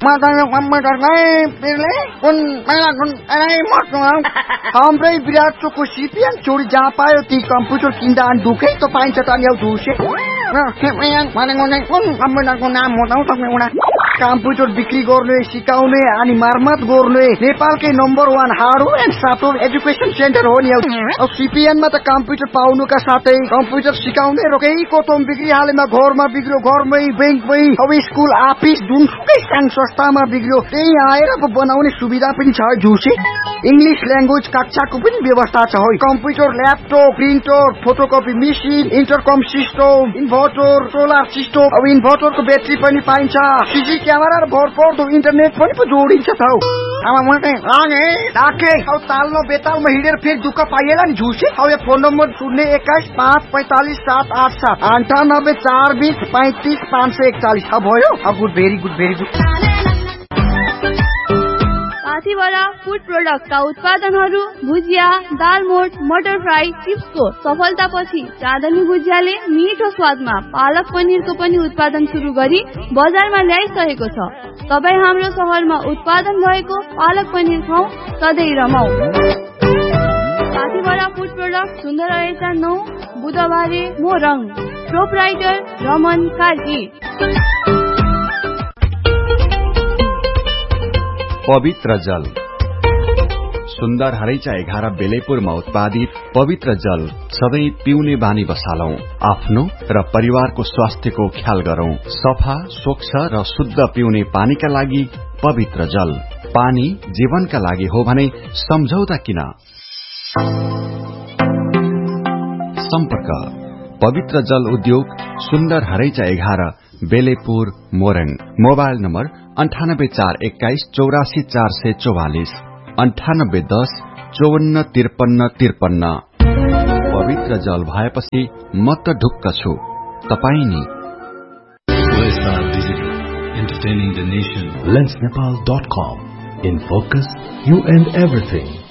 माताको कम्प्युटरलाई पिरले कुन मेला कुन एरै मर्नु हाम्रै विराटको सिपिएन चोरी जहाँ पायो ती कम्प्युटर किन्दा अनि दुखै त पाइन्छ त नि झुसे भनेको नै कुन कम्प्युटरको नाम हो त एउटा कम्प्युटर बिक्री गर्ने सिकाउने अनि मर्मत गर्ने नेपालकै number 1 hardware and software education centre हो नि अब सिपिएनमा त कम्प्युटर पाउनुका साथै कम्प्युटर सिकाउने रोकैको तोम बिक्री हालेमा घरमा बिग्रियो घरमै बैंकमै अब स्कुल अफिस जुनसुकै संघ संस्थामा बिग्रियो त्यही आएर बनाउने सुविधा पनि छ झुसे इंग्लिश ल्याङ्ग्वेज कक्षाको पनि व्यवस्था छ हो computer laptop printer photocopy machine इन्टरकम system inverter solar system अब इन्भर्टरको ब्याट्री पनि पाइन्छ सीसी क्यामेरा र भरपर्दो इन्टरनेट पनि पो जोडिन्छ त हौ अब म चाहिँ लागे डाके अब तालमा बेतालमा हिँडेर फेरि दुःख पाइएला नि झुसे अब यो फोन नम्बर 02154578349 अब भयो अब गुड भेरी गुड साथीभरा फूड प्रोडक्टका उत्पादनहरू भुजिया दालमोट मटर फ्राई चिप्सको सफलतापछि चाँदनी भुजियाले मिठो स्वादमा पालक पनिरको पनि उत्पादन सुरु गरी बजारमा ल्याइसकेको छ। तपाईँ हाम्रो शहरमा उत्पादन भएको पालक पनिर खाऊ सधैँ रमाऊ। साथीभरा फूड प्रोडक्ट सुन्दर रहेछ 9 बुधबारे मोरङ प्रोपराइटर रमन कार्की। पवित्र जल सुन्दर हरैचा 11 बेलेपुरमा उत्पादित पवित्र जल सधैँ पिउने बानी बसालौं। आफ्नो र परिवारको स्वास्थ्यको ख्याल गरौं। सफा स्वच्छ र शुद्ध पिउने पानीका लागि पवित्र जल। पानी जीवनका लागि हो भने सम्झौता किन। सम्पर्क पवित्र जल उद्योग सुन्दर हरैचा 11 बेलेपुर मोरङ। Mobile number 9841 84444 9810545353। पवित्र जल भएपछि म त ढुक्क छु। तपाई नि entertaining the nation. lensnepal.com. In focus, you and everything.